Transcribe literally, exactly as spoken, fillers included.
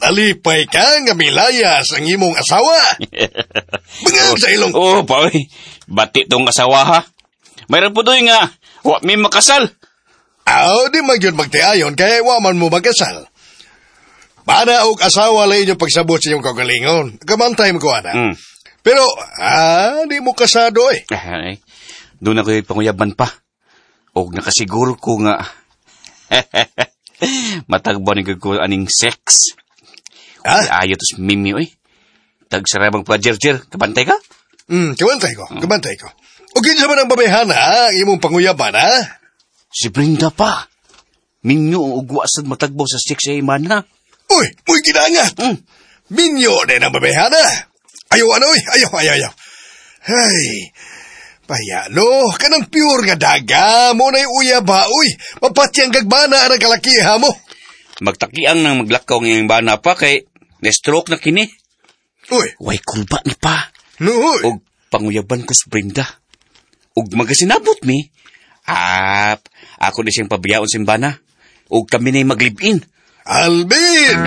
Alipay ka nga milayas ang imong asawa. Bangang sa ilong. Oo, oh, pa, oy. Bati tong asawa, ha? Mayroon po doon nga, wa may makasal. Aw, di man yun magtiayon, kaya wa man mo magkasal. Bana og asawa lang inyong pagsabot sa inyong kagalingon. Kamantay mo ko, ana. Mm. Pero, ah, di mo kasado eh. Ay, doon ako yung panguyaban pa. O nakasiguro ko nga, matagbo ni ko aning sex. Ha? Ayaw tos mimi, oy. Tagsarabang pa, jer-jer. Kabantay ka? Hmm, kabantay ko, kabantay ko. O kinsa man ang babayhana, ang imong panguyaban, ha? Si Brenda pa. Minyo o ugwasad matagbo sa sex ay man, ha? Uy, muy kinangat. Mm. Minyo din ang babayhana. Ayaw, ano, uy, ayaw, ayaw, ayaw. Ay, payano, kanang pure nga daga, mo na'y uya ba, uy, mapatyang gagbana ang kalakiha mo. Magtakiang nang maglakaw ngayong bana pa kay na-stroke na kini. Uy, Way kulba ni pa. no, uy. Og panguyaban ko si Brenda. Og magasinabot mi. Ap, ako na siyang pabiyaon simbana. Og kami na'y mag-live-in. Alvin!